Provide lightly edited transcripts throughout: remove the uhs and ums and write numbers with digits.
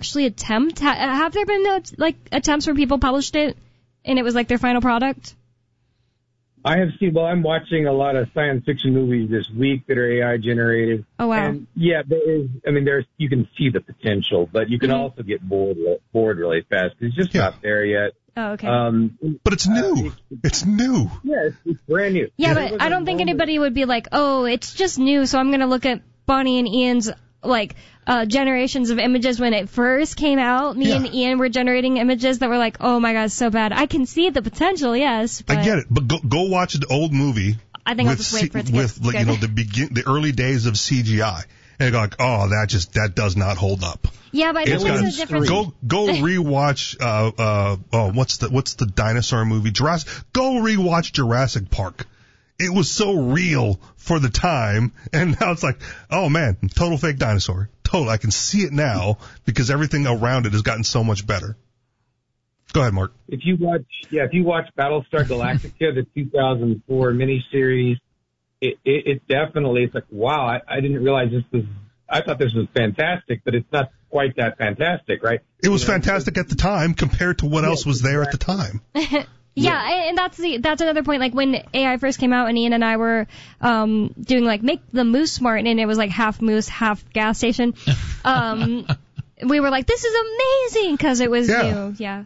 actually attempt? Have there been attempts where people published it and it was like their final product? I have seen. Well, I'm watching a lot of science fiction movies this week that are AI generated. Oh wow! And yeah, there is. I mean, you can see the potential, but you can also get bored really fast. It's just not there yet. Oh, okay. But it's new. It's new. Yeah, it's brand new. Yeah, but I don't think anybody would be like, oh, it's just new, so I'm going to look at Bonnie and Ian's, generations of images when it first came out. Me and Ian were generating images that were like, oh my god, so bad. I can see the potential, yes. But I get it, but go watch the old movie. I think I'll just wait for it to get good. The early days of CGI. And go like, oh, that does not hold up. Yeah, but I think there's a difference. Go rewatch. What's the dinosaur movie? Go rewatch Jurassic Park. It was so real for the time, and now it's like, oh man, total fake dinosaur. Total. I can see it now because everything around it has gotten so much better. Go ahead, Mark. If you watch Battlestar Galactica, the 2004 miniseries. It definitely, it's like, wow, I didn't realize I thought this was fantastic, but it's not quite that fantastic, right? It was fantastic at the time compared to what else was there at the time. Yeah, and that's another point. Like when AI first came out, and Ian and I were doing make the Moose Smart, and it was like half moose, half gas station. We were like, this is amazing because it was new. Yeah.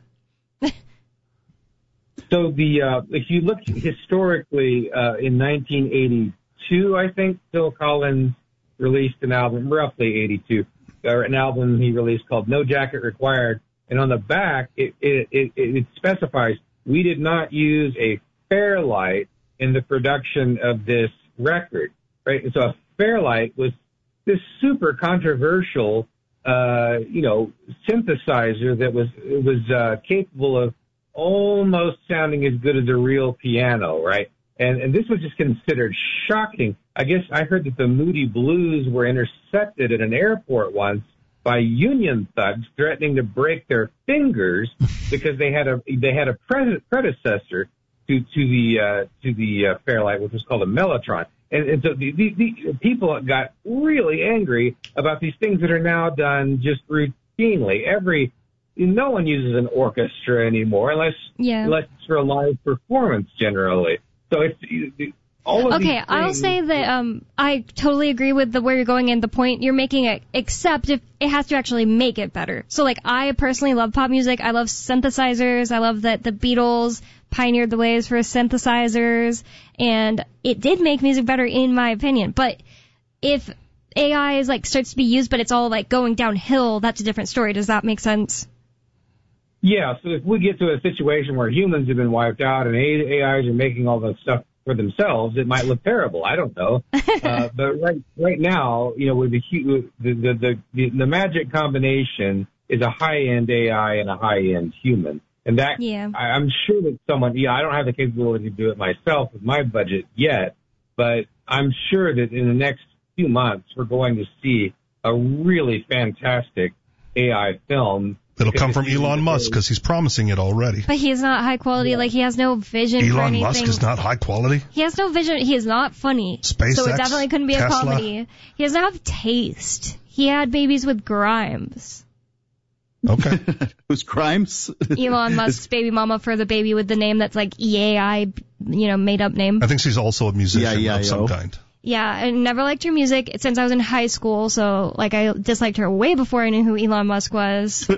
So if you look historically, in 1982, I think Phil Collins released an album, roughly 82, an album he released called No Jacket Required, and on the back it specifies we did not use a Fairlight in the production of this record, right? And so a Fairlight was this super controversial, synthesizer that was capable of almost sounding as good as a real piano, right? And this was just considered shocking. I guess I heard that the Moody Blues were intercepted at an airport once by Union thugs threatening to break their fingers because they had a predecessor to the Fairlight, which was called a Mellotron. And so the people got really angry about these things that are now done just routinely. No one uses an orchestra anymore unless it's for a live performance generally. So it's all of these things. I'll say that I totally agree with where you're going and the point you're making, except if it has to actually make it better. So I personally love pop music. I love synthesizers. I love that the Beatles pioneered the ways for synthesizers, and it did make music better in my opinion. But if AI is starts to be used, but it's all going downhill, that's a different story. Does that make sense? Yeah, so if we get to a situation where humans have been wiped out and AIs are making all the stuff for themselves, it might look terrible. I don't know. But right now, with the magic combination is a high-end AI and a high-end human. And that, I'm sure that someone, I don't have the capability to do it myself with my budget yet, but I'm sure that in the next few months, we're going to see a really fantastic AI film. It'll come from Elon Musk because he's promising it already. But he's not high quality. He has no vision for anything. Elon Musk is not high quality? He has no vision. He is not funny. SpaceX, so it definitely couldn't be Tesla. a comedy. He doesn't have taste. He had babies with Grimes. Okay. Who's Grimes? Elon Musk's baby mama for the baby with the name that's EAI, made up name. I think she's also a musician of some kind. Yeah, I never liked her music since I was in high school, so I disliked her way before I knew who Elon Musk was.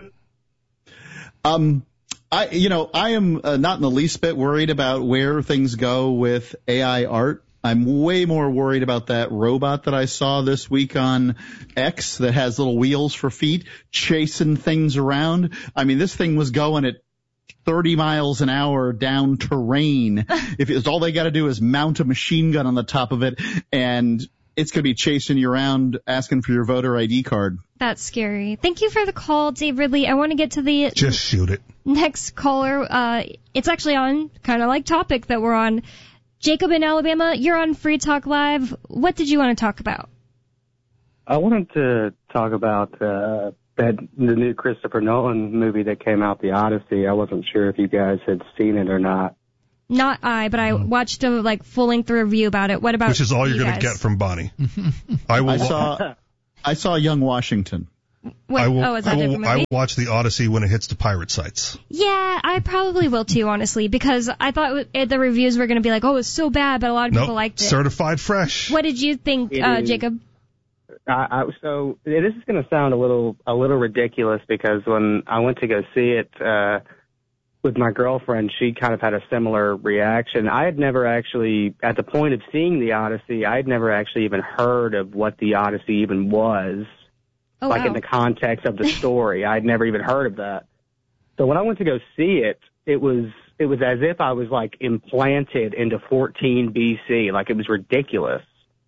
I am not in the least bit worried about where things go with AI art. I'm way more worried about that robot that I saw this week on X that has little wheels for feet chasing things around. I mean, this thing was going at 30 miles an hour down terrain. If it's all they got to do is mount a machine gun on the top of it, and it's going to be chasing you around asking for your voter ID card. That's scary. Thank you for the call, Dave Ridley. I want to get to the just shoot it. Next caller. It's actually on kind of topic that we're on. Jacob in Alabama, you're on Free Talk Live. What did you want to talk about? I wanted to talk about the new Christopher Nolan movie that came out, The Odyssey. I wasn't sure if you guys had seen it or not. Not I, but I watched a full-length review about it. What about Which is all you're going to get from Bonnie. I saw Young Washington. What? Is that a different movie? I will watch the Odyssey when it hits the pirate sites. Yeah, I probably will too, honestly, because I thought the reviews were going to be like, oh, it's so bad, but a lot of people liked it. Certified fresh. What did you think, Jacob? So this is going to sound a little ridiculous because when I went to go see it with my girlfriend, she kind of had a similar reaction. I had never actually, at the point of seeing the Odyssey, I had never actually even heard of what the Odyssey even was. Oh, like wow. in the context of the story. I'd never even heard of that. So when I went to go see it, it was as if I was like implanted into 14 BC. Like it was ridiculous.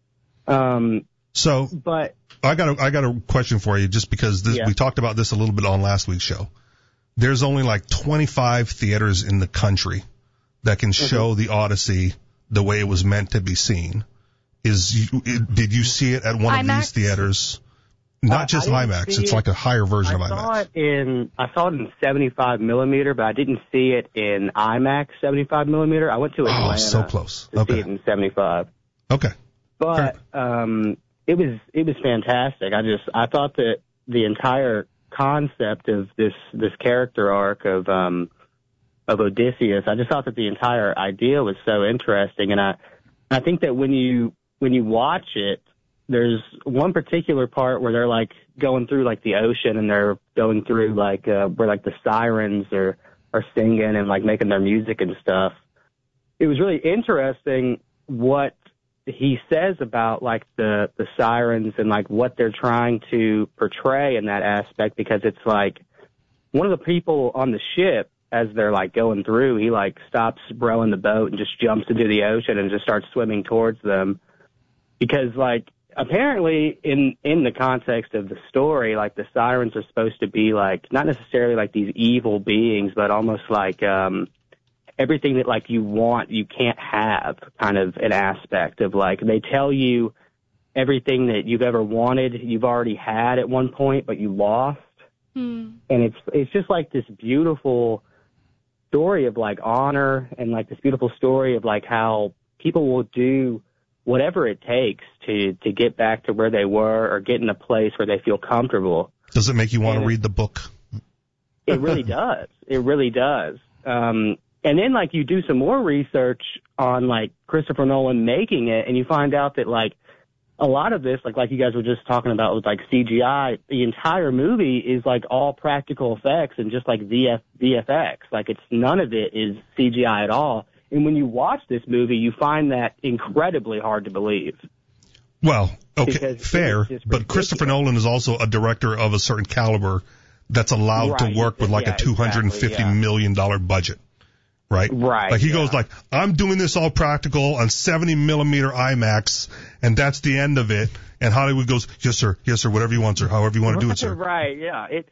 But I got a question for you, just because we talked about this a little bit on last week's show. There's only like 25 theaters in the country that can show the Odyssey the way it was meant to be seen. Did you see it at one IMAX? Of these theaters? Not just IMAX. It's like a higher version of IMAX. I saw it in 75 millimeter, but I didn't see it in IMAX 75 millimeter. I went to Atlanta. Oh, so close. To see it in 75. Okay. But it was fantastic. I thought that the entire concept of this character arc of Odysseus, I just thought that the entire idea was so interesting, and I think that when you watch it, there's one particular part where they're like going through like the ocean, and they're going through like where like the sirens are singing and like making their music and stuff. It was really interesting what he says about like the sirens and like what they're trying to portray in that aspect, because it's like one of the people on the ship, as they're like going through, he like stops rowing the boat and just jumps into the ocean and just starts swimming towards them, because like apparently in the context of the story, like the sirens are supposed to be like not necessarily like these evil beings, but almost like everything that like you want you can't have, kind of an aspect of like they tell you everything that you've ever wanted you've already had at one point but you lost. And it's just like this beautiful story of like honor, and like this beautiful story of like how people will do whatever it takes to get back to where they were or get in a place where they feel comfortable. Does it make you want to read the book? It really does. It really does. And then like you do some more research on like Christopher Nolan making it, and you find out that like a lot of this, like you guys were just talking about with like CGI, the entire movie is like all practical effects and just like VFX. Like it's none of it is CGI at all. And when you watch this movie, you find that incredibly hard to believe. Well, okay, fair, but Christopher Nolan is also a director of a certain caliber that's allowed to work with like a $250 million budget, right? Right. Like he goes like, I'm doing this all practical on 70 millimeter IMAX, and that's the end of it. And Hollywood goes, yes sir, whatever you want, sir, however you want to do it, sir. Right, yeah. It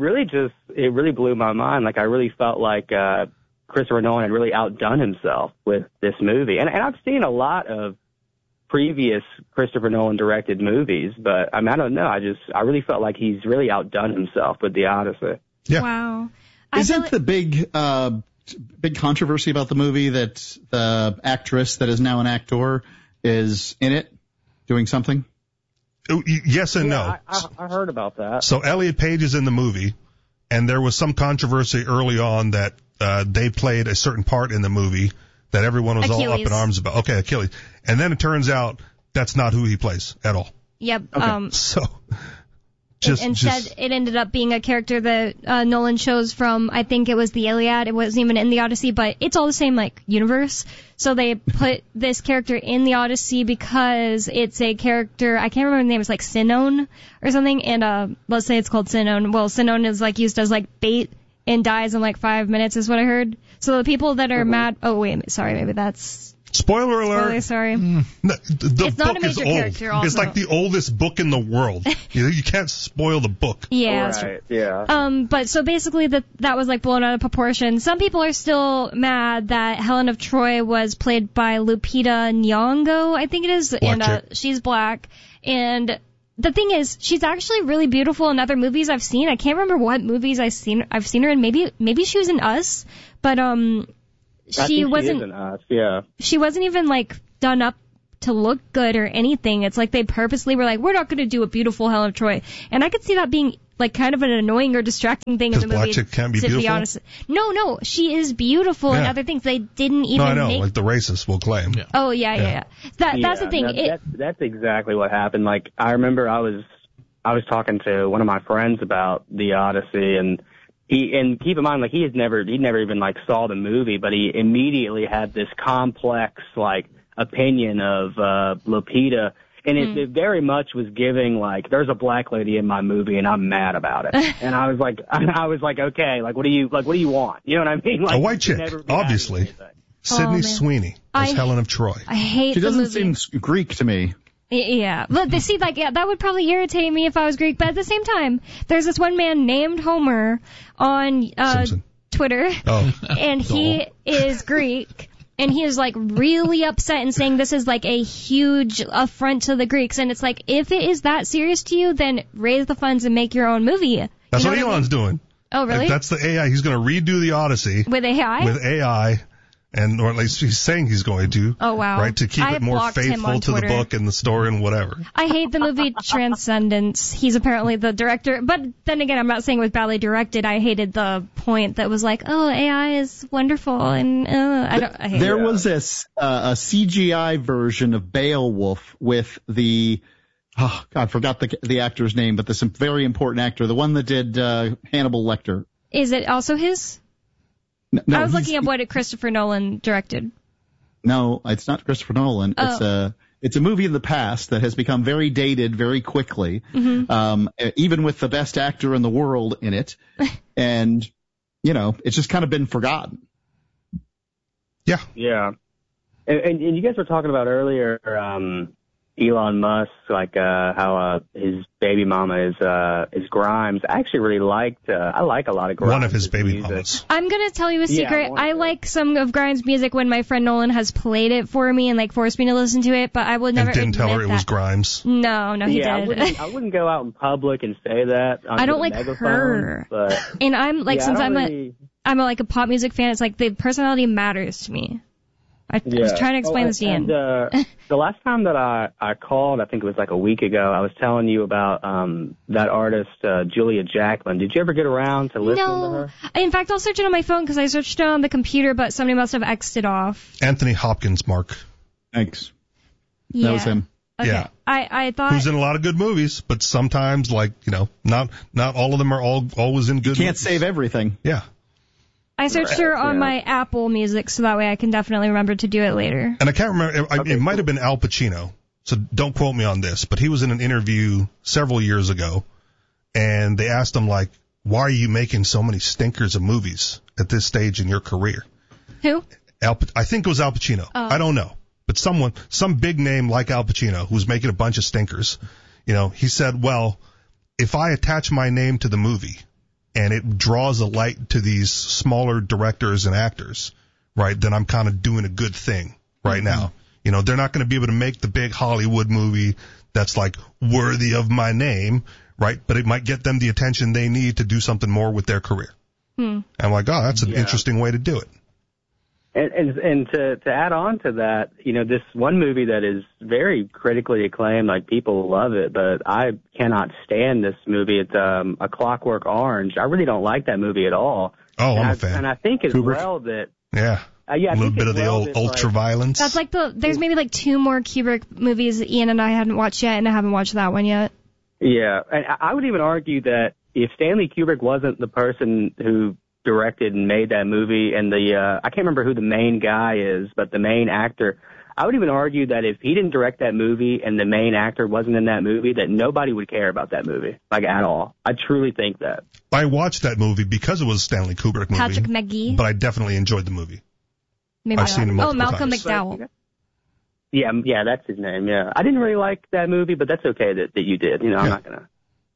really blew my mind. Like I really felt like Christopher Nolan had really outdone himself with this movie. And I've seen a lot of previous Christopher Nolan directed movies, but I mean, I don't know. I really felt like he's really outdone himself with The Odyssey. Yeah. Wow. Isn't the big controversy about the movie that the actress that is now an actor is in it doing something? Yes and no. I heard about that. So Elliot Page is in the movie, and there was some controversy early on that they played a certain part in the movie that everyone was all up in arms about. Okay, Achilles. And then it turns out that's not who he plays at all. Yep. Okay. So instead, it ended up being a character that Nolan chose from, I think it was the Iliad. It wasn't even in the Odyssey, but it's all the same like universe. So they put this character in the Odyssey because it's a character, I can't remember the name, it's like Sinon or something, and let's say it's called Sinon. Well, Sinon is like used as like bait and dies in like 5 minutes is what I heard. So the people that are mad, oh wait, sorry, maybe that's... Spoiler alert. Sorry. No, the it's book not a major is old. character also. It's like the oldest book in the world. You can't spoil the book. Yeah, right, that's true. Yeah. But so basically that was like blown out of proportion. Some people are still mad that Helen of Troy was played by Lupita Nyong'o, I think it is, and she's black. And the thing is, she's actually really beautiful in other movies I've seen. I can't remember what movies I've seen her in. Maybe she was in Us, but she wasn't. Yeah. She wasn't even like done up to look good or anything. It's like they purposely were like, we're not going to do a beautiful Helen of Troy, and I could see that being like kind of an annoying or distracting thing in the movie. Black chick can't be to beautiful? be honest. No, she is beautiful and other things. They didn't even No, I know, make... like the racists will claim. Yeah. Oh, yeah. That's the thing. No, that's exactly what happened. Like, I remember I was talking to one of my friends about the Odyssey, and keep in mind, like, he'd never even like saw the movie, but he immediately had this complex like opinion of Lupita, and it very much was giving like, there's a black lady in my movie and I'm mad about it. And I was like, okay, like what do you want? You know what I mean? Like, A white chick, obviously. Sydney Sweeney as Helen of Troy. I hate She the doesn't movie. seem Greek to me. Yeah, but that would probably irritate me if I was Greek. But at the same time, there's this one man named Homer on Simpson. Twitter, and he is Greek, and he is like really upset and saying this is like a huge affront to the Greeks. And it's like, if it is that serious to you, then raise the funds and make your own movie. That's You know what I Elon's mean? doing. Oh, really? Like, that's the AI. He's going to redo the Odyssey With AI? with AI, or at least he's saying he's going to. Oh, wow. Right, to keep I it more blocked him faithful on to the Twitter. book and the story and whatever. I hate the movie Transcendence. He's apparently the director. But then again, I'm not saying it was badly directed. I hated the point that was like, oh, AI is wonderful. And I hate There it. was a CGI version of Beowulf with the, I forgot the actor's name, but this very important actor, the one that did Hannibal Lecter. Is it also his? No, I was looking up what Christopher Nolan directed. No, it's not Christopher Nolan. Oh. It's a movie in the past that has become very dated very quickly, even with the best actor in the world in it. And, it's just kind of been forgotten. Yeah. Yeah. And you guys were talking about earlier, Elon Musk, like how his baby mama is Grimes. I actually really I like a lot of Grimes. One of his baby music. mamas. I'm going to tell you a secret. one I of them. like some of Grimes' music when my friend Nolan has played it for me and like forced me to listen to it, but I would never And didn't tell her admit it was that. Grimes. No, he Yeah, did. I wouldn't go out in public and say that. I don't onto like the megaphone, her. But And I'm like, yeah, since I don't I'm really- a pop music fan, it's like the personality matters to me. I was trying to explain this to Ian. And, the last time that I called, I think it was like a week ago, I was telling you about that artist, Julia Jacklin. Did you ever get around to listen to No. her? In fact, I'll search it on my phone because I searched it on the computer, but somebody must have X'd it off. Anthony Hopkins, Mark. Thanks. Yeah. That was him. Okay. Yeah. I thought... Who's in a lot of good movies, but sometimes, like, not all of them are always in good Can't movies. save everything. Yeah. I searched her on my Apple Music, so that way I can definitely remember to do it later. And I can't remember, it might have been Al Pacino, so don't quote me on this, but he was in an interview several years ago, and they asked him, like, why are you making so many stinkers of movies at this stage in your career? Who? I think it was Al Pacino. Oh. I don't know. But some big name like Al Pacino who's making a bunch of stinkers, he said, well, if I attach my name to the movie, and it draws a light to these smaller directors and actors, right, then I'm kind of doing a good thing right now. They're not going to be able to make the big Hollywood movie that's like worthy of my name, right, but it might get them the attention they need to do something more with their career. I'm like, oh, that's an interesting way to do it. And to add on to that, this one movie that is very critically acclaimed, like people love it, but I cannot stand this movie. It's A Clockwork Orange. I really don't like that movie at all. Oh, and I'm a fan. And I think as Kubrick. well that Yeah. I A little think bit as of the well old that, ultra violence. That's like there's maybe like 2 more Kubrick movies that Ian and I hadn't watched yet, and I haven't watched that one yet. Yeah, and I would even argue that if Stanley Kubrick wasn't the person who directed and made that movie, and I can't remember who the main guy is, but the main actor, I would even argue that if he didn't direct that movie and the main actor wasn't in that movie, that nobody would care about that movie, like at all. I truly think that. I watched that movie because it was a Stanley Kubrick movie. Patrick McGee. But I definitely enjoyed the movie. Maybe I've seen it multiple Malcolm times. McDowell. Yeah, that's his name. Yeah, I didn't really like that movie, but that's okay that you did. I'm not gonna.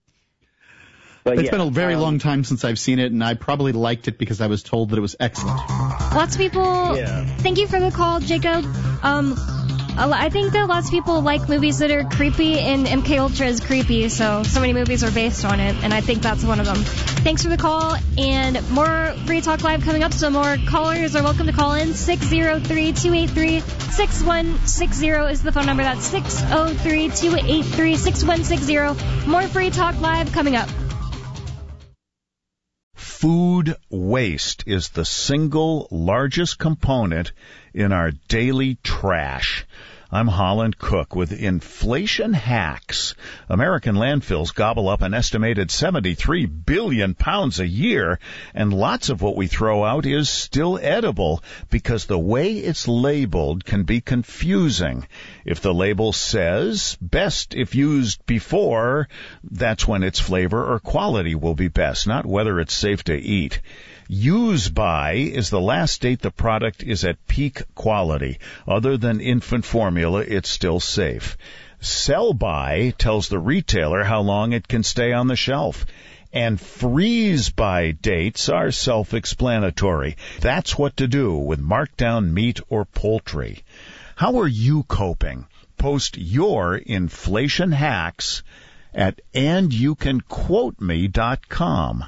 But It's been a very long time since I've seen it, and I probably liked it because I was told that it was excellent. Lots of people. Yeah. Thank you for the call, Jacob. I think that lots of people like movies that are creepy, and MK Ultra is creepy, so many movies are based on it, and I think that's one of them. Thanks for the call, and more Free Talk Live coming up, so more callers are welcome to call in. 603-283-6160 is the phone number. That's 603-283-6160. More Free Talk Live coming up. Food waste is the single largest component in our daily trash. I'm Holland Cook with Inflation Hacks. American landfills gobble up an estimated 73 billion pounds a year, and lots of what we throw out is still edible because the way it's labeled can be confusing. If the label says best if used before, that's when its flavor or quality will be best, not whether it's safe to eat. Use by is the last date the product is at peak quality. Other than infant formula, it's still safe. Sell by tells the retailer how long it can stay on the shelf. And freeze by dates are self-explanatory. That's what to do with markdown meat or poultry. How are you coping? Post your inflation hacks at andyoucanquoteme.com.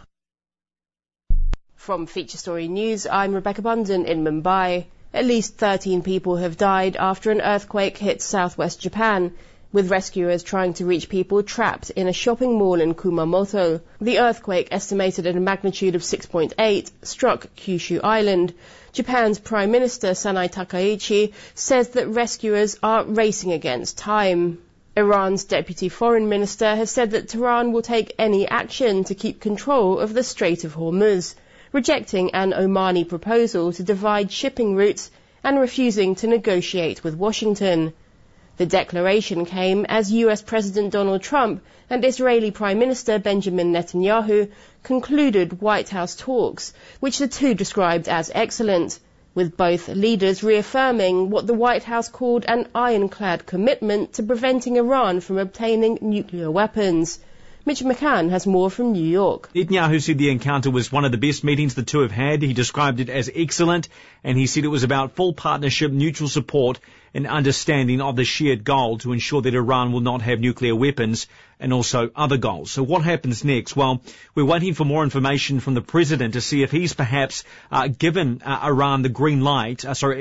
From Feature Story News, I'm Rebecca Bunden in Mumbai. At least 13 people have died after an earthquake hit southwest Japan, with rescuers trying to reach people trapped in a shopping mall in Kumamoto. The earthquake, estimated at a magnitude of 6.8, struck Kyushu Island. Japan's Prime Minister Sanai Takaichi says that rescuers are racing against time. Iran's Deputy Foreign Minister has said that Tehran will take any action to keep control of the Strait of Hormuz, rejecting an Omani proposal to divide shipping routes and refusing to negotiate with Washington. The declaration came as US President Donald Trump and Israeli Prime Minister Benjamin Netanyahu concluded White House talks, which the two described as excellent, with both leaders reaffirming what the White House called an ironclad commitment to preventing Iran from obtaining nuclear weapons. Mitch McCann has more from New York. Netanyahu said the encounter was one of the best meetings the two have had. He described it as excellent, and he said it was about full partnership, mutual support, and understanding of the shared goal to ensure that Iran will not have nuclear weapons and also other goals. So what happens next? Well, we're waiting for more information from the president to see if he's perhaps given Israel the green light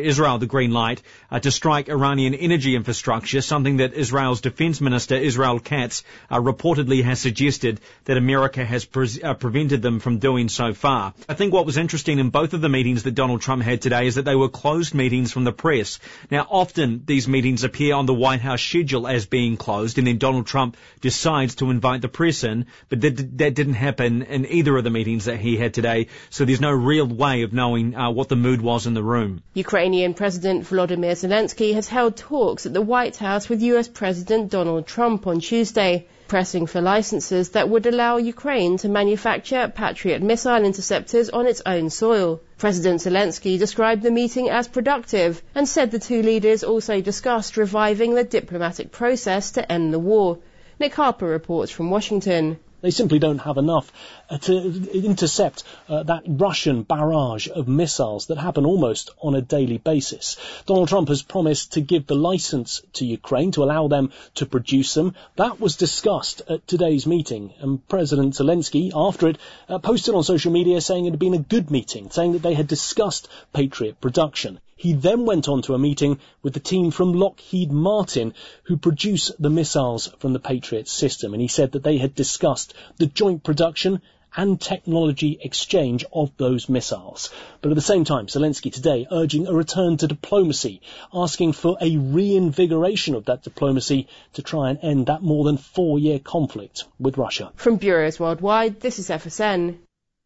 to strike Iranian energy infrastructure, something that Israel's defense minister, Israel Katz, reportedly has suggested that America has prevented them from doing so far. I think what was interesting in both of the meetings that Donald Trump had today is that they were closed meetings from the press. Now, often these meetings appear on the White House schedule as being closed, and then Donald Trump decides to invite the press in, but that didn't happen in either of the meetings that he had today, so there's no real way of knowing what the mood was in the room. Ukrainian President Volodymyr Zelensky has held talks at the White House with US President Donald Trump on Tuesday, pressing for licenses that would allow Ukraine to manufacture Patriot missile interceptors on its own soil. President Zelensky described the meeting as productive and said the two leaders also discussed reviving the diplomatic process to end the war. Nick Harper reports from Washington. They simply don't have enough to intercept that Russian barrage of missiles that happen almost on a daily basis. Donald Trump has promised to give the license to Ukraine to allow them to produce them. That was discussed at today's meeting, and President Zelensky, after it, posted on social media saying it had been a good meeting, saying that they had discussed Patriot production. He then went on to a meeting with the team from Lockheed Martin who produce the missiles from the Patriot system, and he said that they had discussed the joint production and technology exchange of those missiles. But at the same time, Zelensky today urging a return to diplomacy, asking for a reinvigoration of that diplomacy to try and end that more than 4-year conflict with Russia. From Bureaus Worldwide, this is FSN.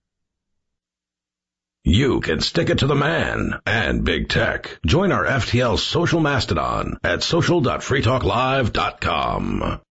You can stick it to the man and big tech. Join our FTL social mastodon at social.freetalklive.com.